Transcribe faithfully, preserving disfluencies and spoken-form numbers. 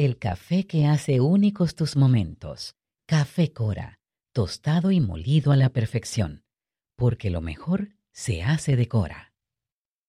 el café que hace únicos tus momentos. Café Cora, tostado y molido a la perfección, porque lo mejor se hace de Cora.